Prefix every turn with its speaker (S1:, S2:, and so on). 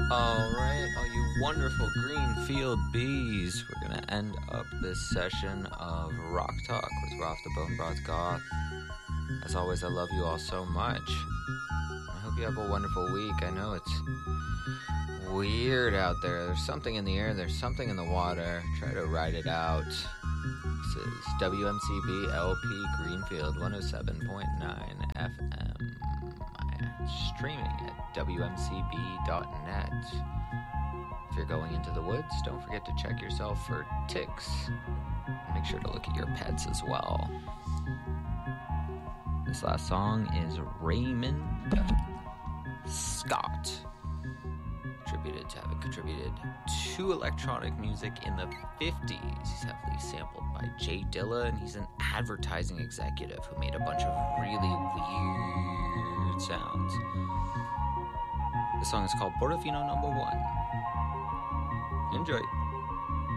S1: Alright, all you wonderful Greenfield bees, we're gonna end up this session of Rock Talk with Rolf the Bone Broth Goth. As always, I love you all so much. I hope you have a wonderful week. I know it's weird out there. There's something in the air, there's something in the water. Try to ride it out. This is WMCB LP Greenfield 107.9 FM. Streaming at WMCB.net. If you're going into the woods, don't forget to check yourself for ticks. Make sure to look at your pets as well. This last song is Raymond Scott, attributed to having contributed to electronic music in the 50s. He's heavily sampled by Jay Dilla, and he's an advertising executive who made a bunch of really weird sounds. The song is called Portofino No. 1. Enjoy.